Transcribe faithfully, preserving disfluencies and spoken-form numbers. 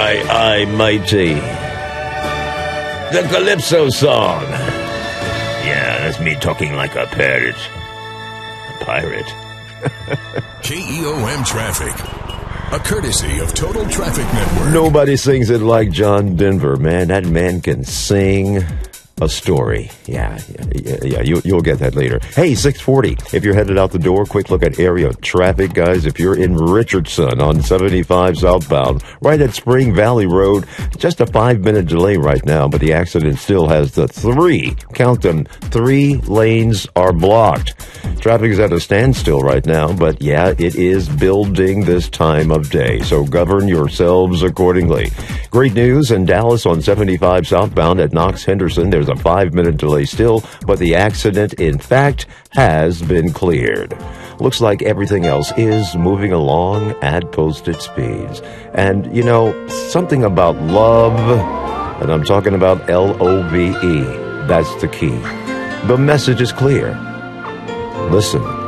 I, I, mighty. The Calypso song. Yeah, that's me talking like a pirate. A pirate. K E O M Traffic. A courtesy of Total Traffic Network. Nobody sings it like John Denver, man. That man can sing a story. Yeah, yeah, yeah. You, you'll get that later. Hey, six forty. If you're headed out the door, quick look at area traffic, guys. If you're in Richardson on seventy-five southbound, right at Spring Valley Road, just a five-minute delay right now, but the accident still has the three, count them, three lanes are blocked. Traffic is at a standstill right now, but yeah, it is building this time of day, so govern yourselves accordingly. Great news in Dallas on seventy-five southbound at Knox Henderson. There's a five-minute delay still, but the accident, in fact, has been cleared. Looks like everything else is moving along at posted speeds. And, you know, something about love, and I'm talking about L O V E, that's the key. The message is clear. Listen.